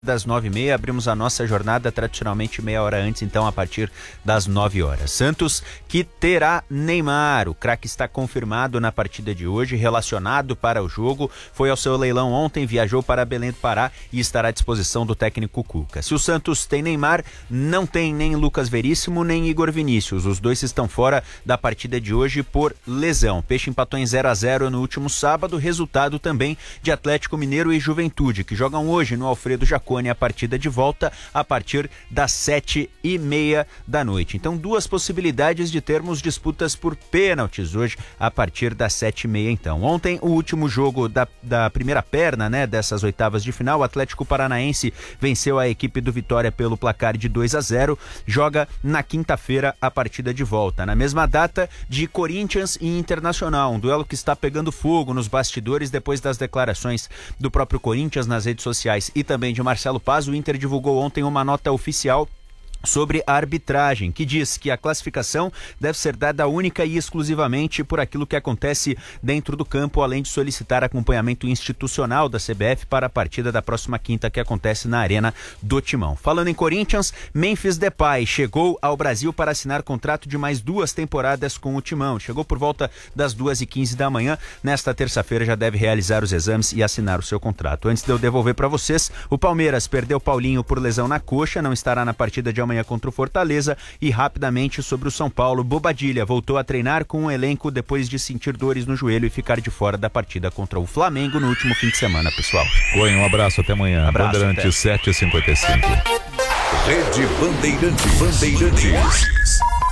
das 9h30, abrimos a nossa jornada tradicionalmente meia hora antes, então a partir das 9 horas. Santos que terá Neymar, o craque está confirmado na partida de hoje, relacionado para o jogo, foi ao seu leilão ontem, viajou para Belém do Pará e estará à disposição do técnico Cuca. Se o Santos tem Neymar, não tem nem Lucas Veríssimo nem Igor Vinícius, os dois estão fora da partida de hoje por lesão. Peixe empatou em 0-0 no último sábado, resultado também de Atlético Mineiro e Juventude, que jogam hoje no Alfredo Jaconi a partida de volta a partir das 7h30 da noite. Então, duas possibilidades de termos disputas por pênaltis hoje a partir das 7h30. Então, ontem o último jogo da primeira perna, né, dessas oitavas de final, o Atlético Paranaense venceu a equipe do Vitória pelo placar de 2-0, joga na quinta-feira a partida de volta. Na mesma data de Corinthians e Internacional, um duelo que está pegando fogo nos bastidores depois das declarações do próprio Corinthians nas redes sociais e também de Marcelo Paz. O Inter divulgou ontem uma nota oficial sobre a arbitragem, que diz que a classificação deve ser dada única e exclusivamente por aquilo que acontece dentro do campo, além de solicitar acompanhamento institucional da CBF para a partida da próxima quinta que acontece na Arena do Timão. Falando em Corinthians, Memphis Depay chegou ao Brasil para assinar contrato de mais 2 temporadas com o Timão. Chegou por volta das 2h15 da manhã. Nesta terça-feira já deve realizar os exames e assinar o seu contrato. Antes de eu devolver para vocês, o Palmeiras perdeu Paulinho por lesão na coxa, não estará na partida de amanhã contra o Fortaleza. E rapidamente sobre o São Paulo, Bobadilha voltou a treinar com o elenco depois de sentir dores no joelho e ficar de fora da partida contra o Flamengo no último fim de semana, pessoal. Oi, um abraço, até amanhã. Abraço, Bandeirantes 7h55. Rede Bandeirantes.